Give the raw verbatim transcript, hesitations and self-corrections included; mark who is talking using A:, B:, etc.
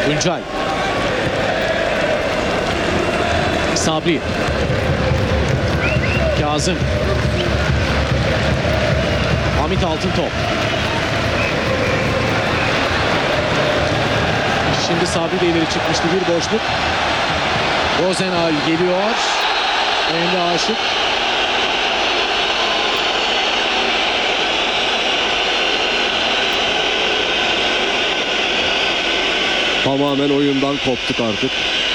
A: Tuncay. Sabri. Kazım. Hamit Altıntop. Şimdi Sabri de ileri çıkmıştı. Bir boşluk. Rozenal geliyor. Emre Aşık.
B: Tamamen oyundan koptuk artık.